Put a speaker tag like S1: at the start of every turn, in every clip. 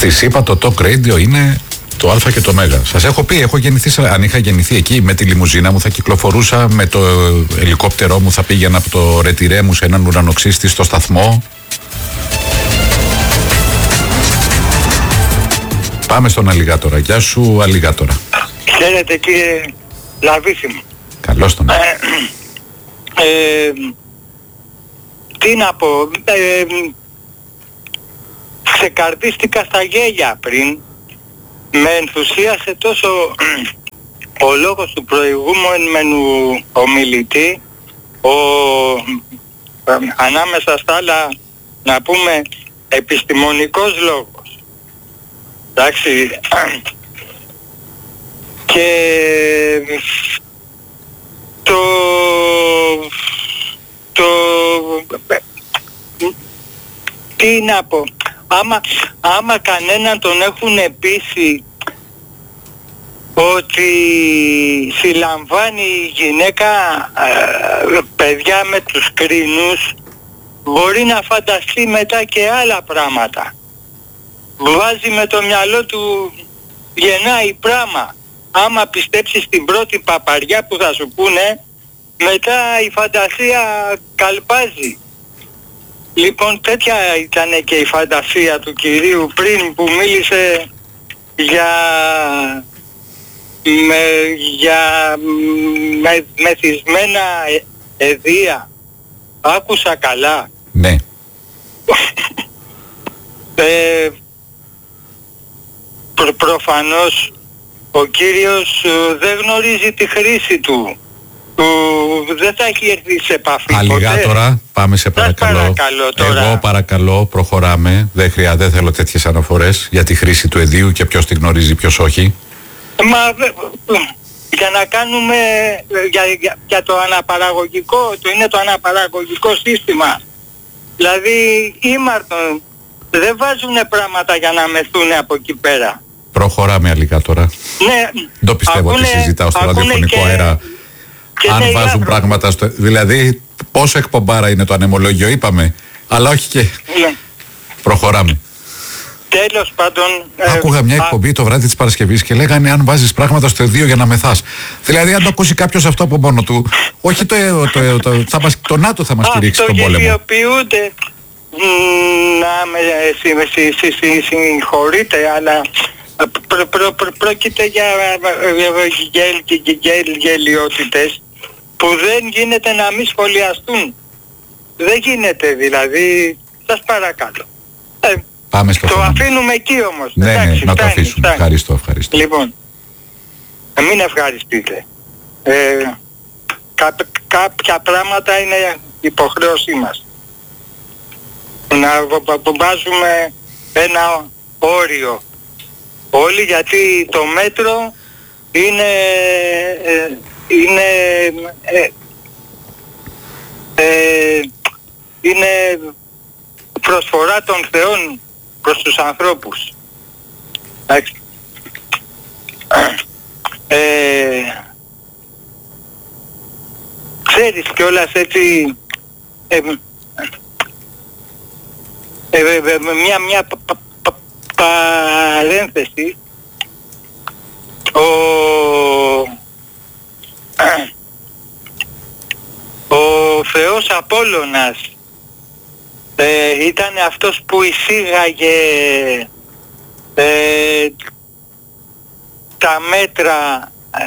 S1: Στη ΣΥΠΑ το Talk Radio είναι το Α και το Μέγα. Σας έχω πει, αν είχα γεννηθεί εκεί με τη λιμουζίνα μου, θα κυκλοφορούσα με το ελικόπτερό μου, θα πήγαινα από το ρετυρέ μου σε έναν ουρανοξύστη στο σταθμό. Πάμε στον Αλιγάτορα. Γεια σου, Αλιγάτορα.
S2: Χαίρετε, κύριε Λαβίση μου.
S1: Καλώς τον.
S2: Τι να πω, ξεκαρδίστηκα στα γέλια πριν. Με ενθουσίασε τόσο ο λόγος του προηγούμενου ομιλητή, ανάμεσα στα άλλα, να πούμε, επιστημονικός λόγος. Εντάξει. Και τι να πω, άμα κανέναν τον έχουν πείσει ότι συλλαμβάνει η γυναίκα παιδιά με τους κρίνους, μπορεί να φανταστεί μετά και άλλα πράγματα. Βάζει με το μυαλό του, γεννάει πράγμα. Άμα πιστέψεις την πρώτη παπαριά που θα σου πούνε, μετά η φαντασία καλπάζει. Λοιπόν, τέτοια ήταν και η φαντασία του κυρίου πριν, που μίλησε για μεθυσμένα εδεία. Άκουσα καλά?
S1: Ναι.
S2: Προφανώς ο κύριος δεν γνωρίζει τη χρήση του. Δεν θα έχει έρθει σε επαφή.
S1: Αλιγάτορα, πάμε σε παρακαλώ. Εγώ παρακαλώ, προχωράμε. Δεν θέλω τέτοιες αναφορές για τη χρήση του εδίου και ποιος τη γνωρίζει, ποιος όχι.
S2: Μα για να κάνουμε για το αναπαραγωγικό, είναι το αναπαραγωγικό σύστημα. Δηλαδή ήμαρτον δεν βάζουν πράγματα για να μεθούν από εκεί πέρα.
S1: Προχωράμε, Αλιγάτορα.
S2: Ναι.
S1: Δεν πιστεύω ότι συζητάω στο ραδιοφωνικό αέρα. Αν βάζουν πράγματα δηλαδή πόσο εκπομπάρα είναι το ανεμολόγιο, είπαμε. Αλλά όχι και... Ναι. Προχωράμε.
S2: Τέλος πάντων...
S1: Άκουγα μια εκπομπή το βράδυ της Παρασκευής και λέγανε αν βάζεις πράγματα στο εδίο για να μεθάς. Δηλαδή αν το ακούσει κάποιος αυτό από μόνο του, όχι το ΝΑΤΟ θα μας στηρίξει τον πόλεμο.
S2: Αυτογελιοποιούνται, να με συγχωρείτε, αλλά πρόκειται για γελιότητες που δεν γίνεται να μην σχολιαστούν. Δεν γίνεται δηλαδή, σας παρακαλώ.
S1: Πάμε στο θέμα.
S2: Αφήνουμε εκεί όμως.
S1: Ναι, εντάξει, να το αφήσουμε. Ευχαριστώ.
S2: Λοιπόν, μην ευχαριστείτε. Κάποια πράγματα είναι υποχρέωσή μας. Να βάζουμε ένα όριο όλοι, γιατί το μέτρο είναι προσφορά των θεών προς τους ανθρώπους. Ξέρεις κιόλας έτσι, μια παρένθεση, ο Θεός Απόλλωνας ήταν αυτός που εισήγαγε τα μέτρα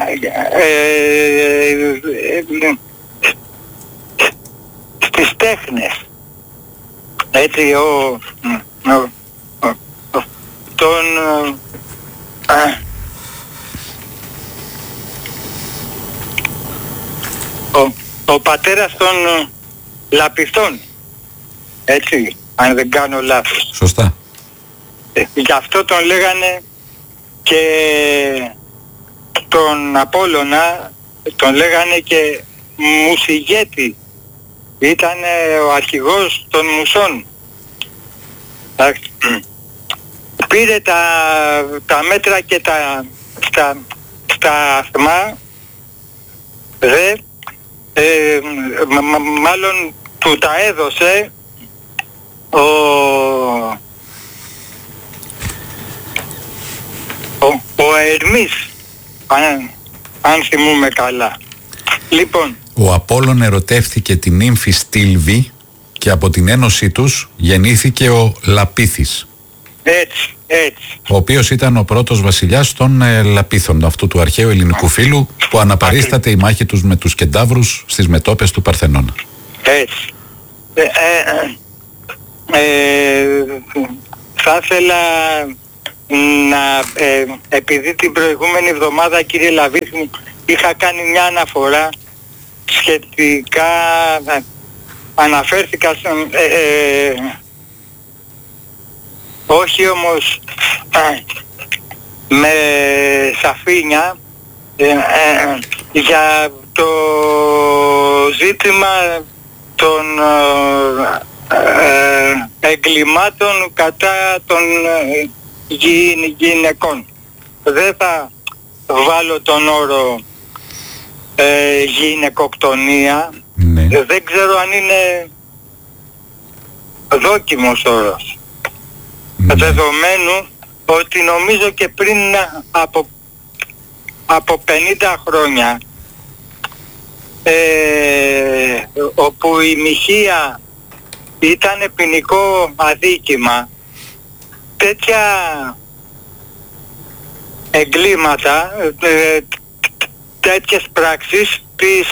S2: στις τέχνες. Έτσι ο πατέρας των λαπιστών, έτσι, αν δεν κάνω λάθος.
S1: Σωστά.
S2: Γι' αυτό τον λέγανε και τον Απόλλωνα, τον λέγανε και μουσηγέτη. Ήταν ο αρχηγός των μουσών. Πήρε τα μέτρα και στα άθμα, μάλλον του τα έδωσε Ερμής, αν θυμούμε καλά. Λοιπόν,
S1: ο Απόλλων ερωτεύτηκε την νύμφη Στήλβη και από την ένωσή τους γεννήθηκε ο Λαπίθης.
S2: Έτσι.
S1: Ο οποίος ήταν ο πρώτος βασιλιάς των Λαπίθων, αυτού του αρχαίου ελληνικού φύλου που αναπαρίσταται η μάχη τους με τους Κεντάβρους στις μετώπες του Παρθενώνα.
S2: Έτσι. Θα ήθελα επειδή την προηγούμενη εβδομάδα, κύριε Λαβίθη, είχα κάνει μια αναφορά σχετικά, αναφέρθηκα όχι όμως με σαφήνεια για το ζήτημα των εγκλημάτων κατά των γυναικών. Δεν θα βάλω τον όρο γυναικοκτονία.
S1: Ναι.
S2: Δεν ξέρω αν είναι δόκιμος όρος.
S1: Ναι.
S2: Δεδομένου ότι νομίζω και πριν από 50 χρόνια όπου η μοιχεία ήταν ποινικό αδίκημα, τέτοια εγκλήματα, τέτοιες πράξεις τις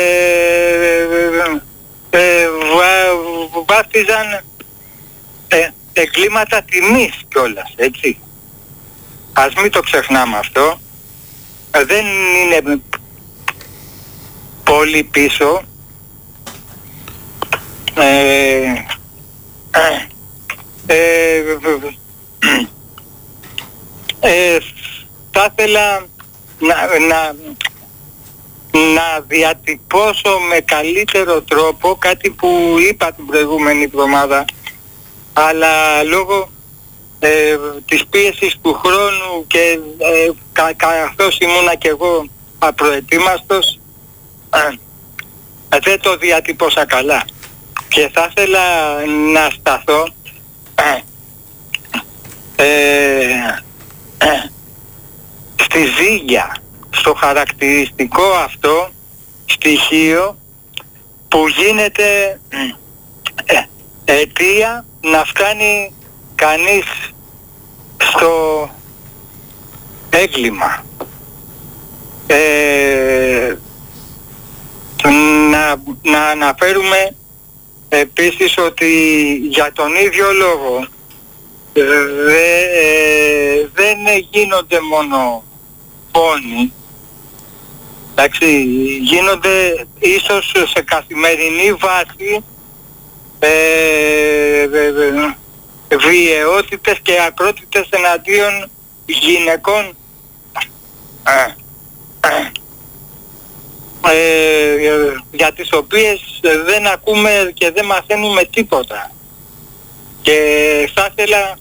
S2: βάφτιζαν εγκλήματα τιμής κιόλας, έτσι. Ας μην το ξεχνάμε αυτό. Δεν είναι πολύ πίσω. Θα ήθελα να διατυπώσω με καλύτερο τρόπο κάτι που είπα την προηγούμενη εβδομάδα, αλλά λόγω της πίεσης του χρόνου και καθώς ήμουνα και εγώ απροετοίμαστος, δεν το διατύπωσα καλά. Και θα ήθελα να σταθώ στη ζύγια, στο χαρακτηριστικό αυτό στοιχείο που γίνεται αιτία να φτάνει κανείς στο έγκλημα. Να αναφέρουμε επίσης ότι για τον ίδιο λόγο δεν γίνονται μόνο πόνοι, εντάξει, γίνονται ίσως σε καθημερινή βάση βιαιότητες και ακρότητες εναντίον γυναικών για τις οποίες δεν ακούμε και δεν μαθαίνουμε τίποτα. Και θα ήθελα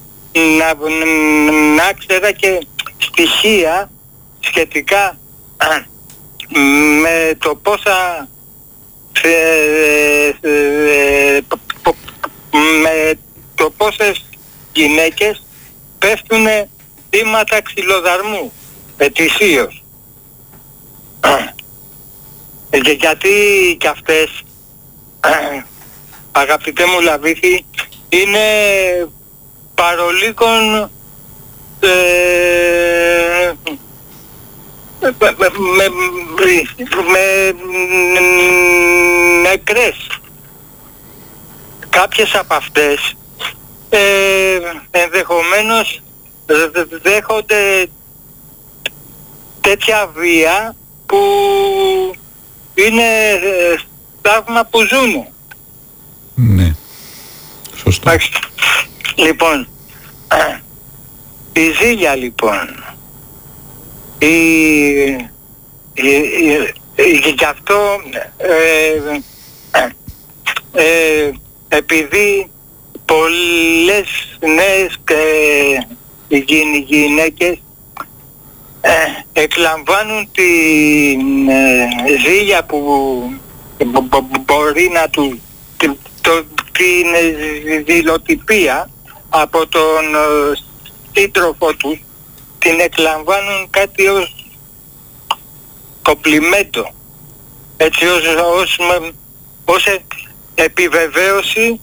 S2: να ξέρα και στοιχεία σχετικά με το πόσα με το πόσες γυναίκες πέφτουν θύματα ξυλοδαρμού ετησίως. Γιατί και αυτές, αγαπητέ μου Λαβίθη, είναι παρολίκων με νεκρές. Κάποιες από αυτές ενδεχομένως δέχονται τέτοια βία που είναι θαύμα που ζουν.
S1: Ναι, σωστό.
S2: Λοιπόν, η ζήλια λοιπόν, γι' αυτό επειδή πολλές νέες γυναίκες εκλαμβάνουν την ζήλια που μπορεί να την δηλοτυπία από τον σύντροφο τους, την εκλαμβάνουν κάτι ως κοπλιμέντο, έτσι ως επιβεβαίωση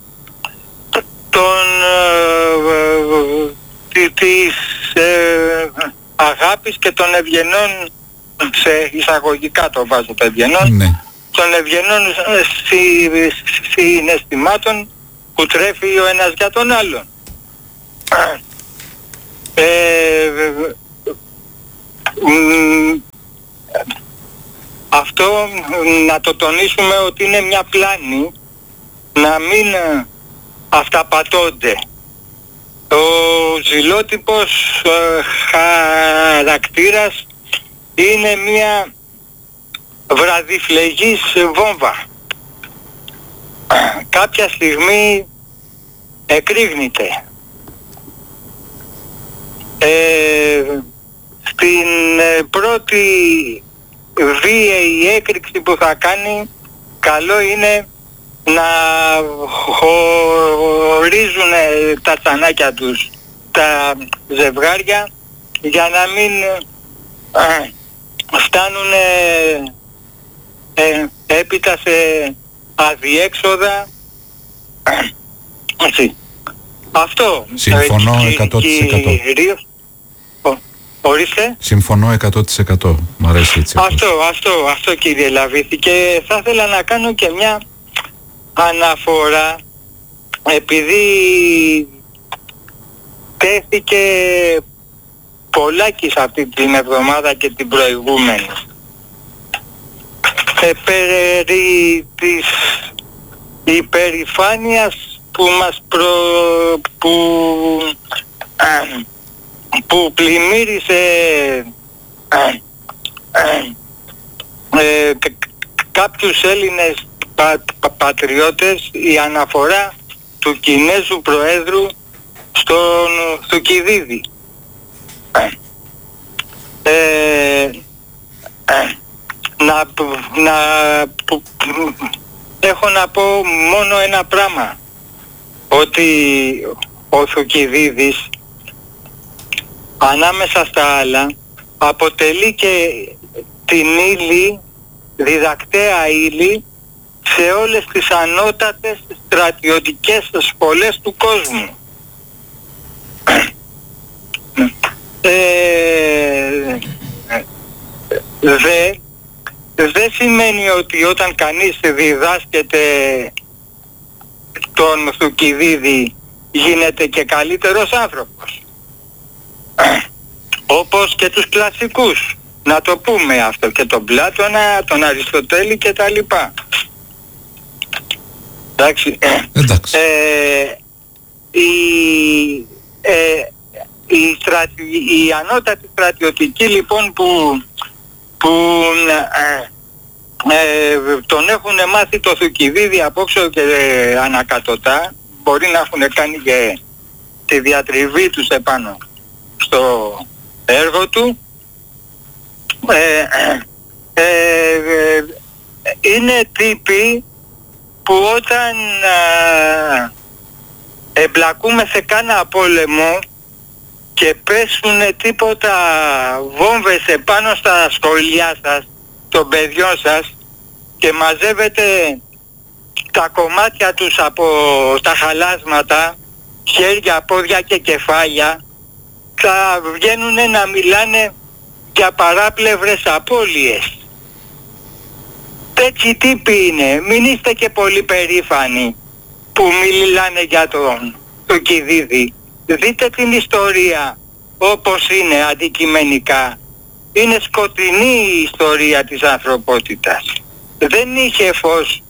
S2: της αγάπης και των ευγενών, σε εισαγωγικά το βάζω το ευγενών,
S1: ναι, των
S2: ευγενών συναισθημάτων που τρέφει ο ένας για τον άλλον. Αυτό να το τονίσουμε ότι είναι μια πλάνη να μην αυταπατώνται. Ο ζηλότυπος χαρακτήρας είναι μια βραδιφλεγής βόμβα. Κάποια στιγμή εκρήγνεται. Στην πρώτη βίαιη έκρηξη που θα κάνει, καλό είναι να χωρίζουν τα τσανάκια τους τα ζευγάρια, για να μην φτάνουν έπειτα σε αδιέξοδα. Αυτό.
S1: Συμφωνώ 100%.
S2: Ορίστε.
S1: Συμφωνώ 100%. Μ' αρέσει έτσι.
S2: Αυτό κύριε Λαβίθη. Και θα ήθελα να κάνω και μια αναφορά, επειδή τέθηκε πολλάκις αυτή την εβδομάδα και την προηγούμενη, περί της υπερηφάνειας που πλημμύρισε κάποιους Έλληνες πατριώτες, η αναφορά του Κινέζου Προέδρου στον Θουκυδίδη. Έχω να πω μόνο ένα πράγμα, ότι ο Θουκυδίδης ανάμεσα στα άλλα αποτελεί και την ύλη, διδακτέα ύλη, σε όλες τις ανώτατες στρατιωτικές σχολές του κόσμου. Δεν σημαίνει ότι όταν κανείς διδάσκεται τον Θουκυδίδη γίνεται και καλύτερος άνθρωπος. Όπως και τους κλασικούς, να το πούμε αυτό, και τον Πλάτωνα, τον Αριστοτέλη και τα λοιπά. Εντάξει. Η ανώτατη στρατιωτική λοιπόν που τον έχουν μάθει το Θουκυδίδη απόξω και ανακατοτά, μπορεί να έχουν κάνει και τη διατριβή τους επάνω στο έργο του, είναι τύποι που όταν εμπλακούμε σε κάνα πόλεμο και πέσουν τίποτα βόμβες επάνω στα σχολεία σας, των παιδιών σας, και μαζεύετε τα κομμάτια τους από τα χαλάσματα, χέρια, πόδια και κεφάλια, θα βγαίνουν να μιλάνε για παράπλευρες απώλειες. Τέτοιοι τύποι είναι. Μην είστε και πολύ περήφανοι που μιλάνε για τον Θουκυδίδη. Δείτε την ιστορία όπως είναι αντικειμενικά. Είναι σκοτεινή η ιστορία της ανθρωπότητας. Δεν είχε φως.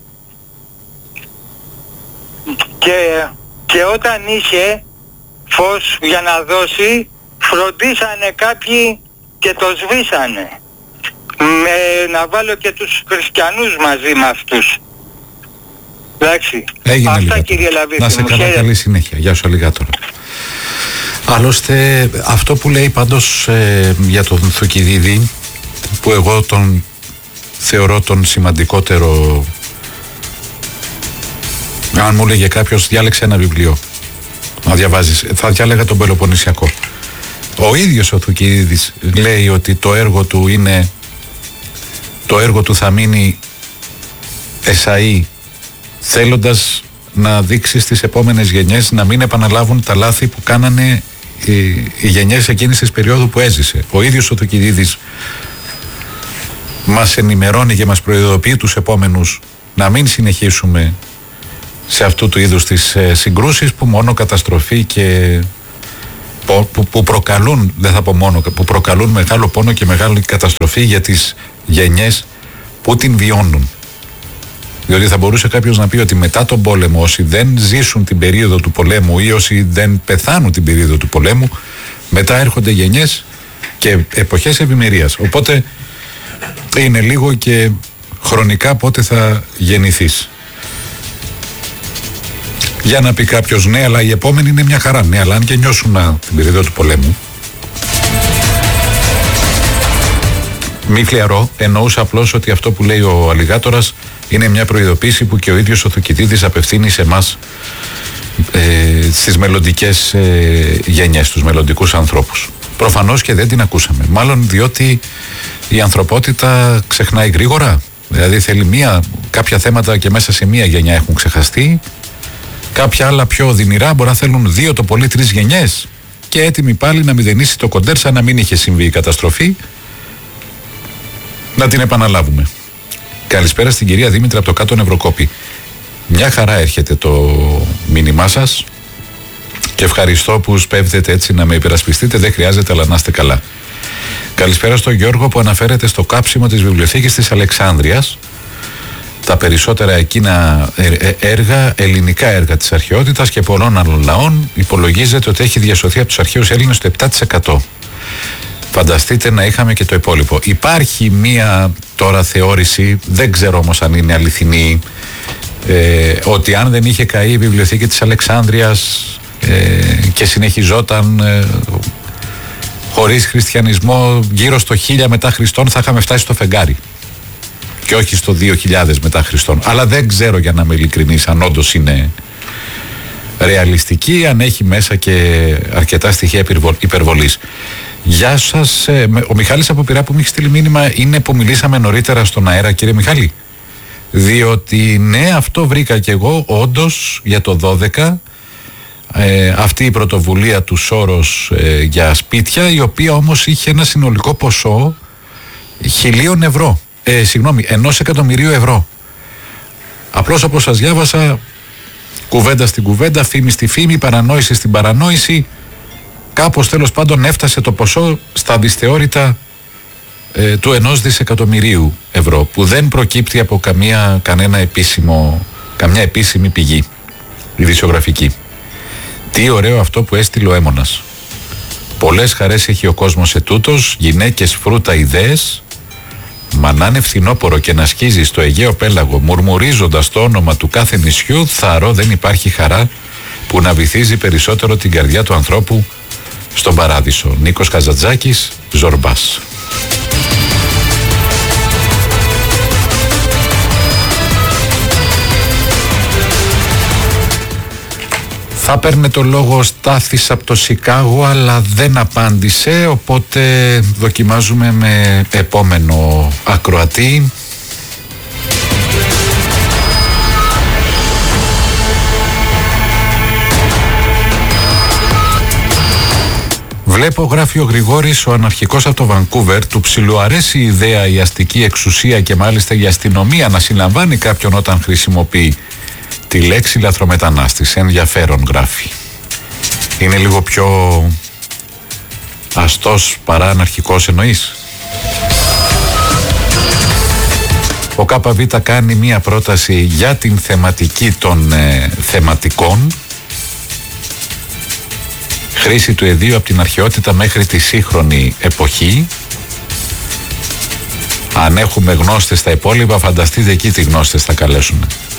S2: Και όταν είχε φως για να δώσει, φροντίσανε κάποιοι και το σβήσανε. Να βάλω και τους χριστιανούς μαζί με αυτούς. Εντάξει.
S1: Έγινε.
S2: Αυτά
S1: Αλιγάτορα.
S2: κύριε Λαβίθη.
S1: Να σε καλά, καλή συνέχεια. Γεια σου Αλιγάτορα. Άλλωστε αυτό που λέει πάντως για τον Θουκυδίδη, που εγώ τον θεωρώ τον σημαντικότερο, αν μου έλεγε κάποιος διάλεξε ένα βιβλίο να διαβάζεις, θα διάλεγα τον Πελοποννησιακό. Ο ίδιος ο Θουκυδίδης λέει ότι το έργο του θα μείνει εσαΐ, θέλοντας να δείξει στις επόμενες γενιές να μην επαναλάβουν τα λάθη που κάνανε οι γενιές εκείνης της περίοδου που έζησε. Ο ίδιος ο Θουκυδίδης μας ενημερώνει και μας προειδοποιεί τους επόμενους να μην συνεχίσουμε σε αυτού του είδους τις συγκρούσεις που μόνο καταστροφή και που προκαλούν, δεν θα πω μόνο, που προκαλούν μεγάλο πόνο και μεγάλη καταστροφή για τις γενιές που την βιώνουν. Διότι θα μπορούσε κάποιος να πει ότι μετά τον πόλεμο, όσοι δεν ζήσουν την περίοδο του πολέμου ή όσοι δεν πεθάνουν την περίοδο του πολέμου, μετά έρχονται γενιές και εποχές ευημερίας. Οπότε είναι λίγο και χρονικά πότε θα γεννηθείς. Για να πει κάποιος ναι, αλλά η επόμενη είναι μια χαρά. Ναι, αλλά αν και νιώσουν την περίοδο του πολέμου. Μη φλιαρώ, εννοούσα απλώς ότι αυτό που λέει ο Αλιγάτορας είναι μια προειδοποίηση που και ο ίδιος ο Θουκυδίδης απευθύνει σε εμάς, στις μελλοντικές γενιές, στους μελλοντικούς ανθρώπους. Προφανώς και δεν την ακούσαμε. Μάλλον διότι η ανθρωπότητα ξεχνάει γρήγορα. Δηλαδή θέλει κάποια θέματα και μέσα σε μία γενιά έχουν ξεχαστεί. Κάποια άλλα πιο οδυνηρά μπορεί να θέλουν 2 το πολύ 3 γενιές και έτοιμοι πάλι να μηδενίσει το κοντέρ σαν να μην είχε συμβεί η καταστροφή. Να την επαναλάβουμε. Καλησπέρα στην κυρία Δήμητρα από το κάτω Νευροκόπη. Μια χαρά έρχεται το μήνυμά σας και ευχαριστώ που σπέβδετε έτσι να με υπερασπιστείτε. Δεν χρειάζεται, αλλά να είστε καλά. Καλησπέρα στον Γιώργο που αναφέρεται στο κάψιμο της βιβλιοθήκης της Αλεξάνδρειας. Τα περισσότερα εκείνα έργα, ελληνικά έργα της αρχαιότητας και πολλών άλλων λαών, υπολογίζεται ότι έχει διασωθεί από τους αρχαίους Έλληνες το 7%. Φανταστείτε να είχαμε και το υπόλοιπο. Υπάρχει μία τώρα θεώρηση, δεν ξέρω όμως αν είναι αληθινή, ότι αν δεν είχε καεί η βιβλιοθήκη της Αλεξάνδρειας και συνεχιζόταν χωρίς χριστιανισμό γύρω στο 1000 μετά Χριστόν, θα είχαμε φτάσει στο φεγγάρι και όχι στο 2000 μετά Χριστόν. Αλλά δεν ξέρω, για να είμαι ειλικρινής, αν όντως είναι ρεαλιστική, αν έχει μέσα και αρκετά στοιχεία υπερβολής. Γεια σας, ο Μιχάλης από Πειρά που μου έχει στείλει μήνυμα είναι που μιλήσαμε νωρίτερα στον αέρα, κύριε Μιχάλη. Διότι ναι, αυτό βρήκα και εγώ όντως για το 12, αυτή η πρωτοβουλία του Σόρος για σπίτια, η οποία όμως είχε ένα συνολικό ποσό 1.000 ευρώ, 1.000.000 ευρώ. Απλώς όπως σας διάβασα, κουβέντα στην κουβέντα, φήμη στη φήμη, παρανόηση στην παρανόηση, κάπως τέλος πάντων έφτασε το ποσό στα δυσθεώρητα του 1 δισεκατομμυρίου ευρώ, που δεν προκύπτει από καμιά επίσημη πηγή ειδησιογραφική. Τι ωραίο αυτό που έστειλε ο Έμονας. Πολλές χαρές έχει ο κόσμος σε τούτος, γυναίκες, φρούτα, ιδέες. Μα να είναι φθινόπορο και να σκίζει στο Αιγαίο πέλαγο, μουρμουρίζοντας το όνομα του κάθε νησιού, θαρώ δεν υπάρχει χαρά που να βυθίζει περισσότερο την καρδιά του ανθρώπου στον παράδεισο. Νίκος Καζατζάκης, Ζορμπάς. Θα παίρνε το λόγο ο Στάθης από το Σικάγο, αλλά δεν απάντησε, οπότε δοκιμάζουμε με επόμενο ακροατή. Βλέπω, γράφει ο Γρηγόρης, ο αναρχικός από το Βανκούβερ, του ψιλοαρέσει η ιδέα η αστική εξουσία και μάλιστα η αστυνομία να συλλαμβάνει κάποιον όταν χρησιμοποιεί τη λέξη λαθρομετανάστης. Ενδιαφέρον, γράφει. Είναι λίγο πιο αστός παρά αναρχικός, εννοείς? Ο ΚΒ κάνει μία πρόταση για την θεματική των θεματικών. Χρήση του εδίου από την αρχαιότητα μέχρι τη σύγχρονη εποχή. Αν έχουμε γνώστες στα υπόλοιπα, φανταστείτε εκεί τι γνώστες θα καλέσουν.